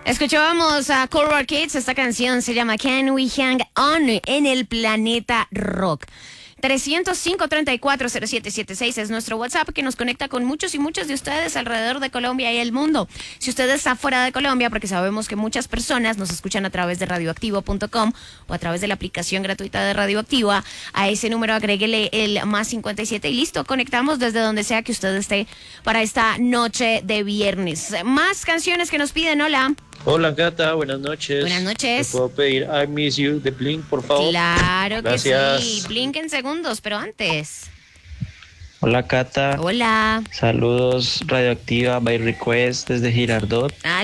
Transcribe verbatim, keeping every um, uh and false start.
Escuchábamos a Cold Kids, esta canción se llama Can We Hang On en el Planeta Rock. trescientos cinco, treinta y cuatro, cero siete siete seis es nuestro WhatsApp que nos conecta con muchos y muchos de ustedes alrededor de Colombia y el mundo. Si usted está fuera de Colombia, porque sabemos que muchas personas nos escuchan a través de radioactivo punto com o a través de la aplicación gratuita de Radioactiva, a ese número agréguele el más cincuenta y siete y listo, conectamos desde donde sea que usted esté para esta noche de viernes. Más canciones que nos piden, hola. Hola Cata, buenas noches. Buenas noches. ¿Te puedo pedir I Miss You de Blink, por favor? Claro Gracias. que sí. Blink en segundos, pero antes. Hola Cata. Hola. Saludos Radioactiva by Request desde Girardot. Ah,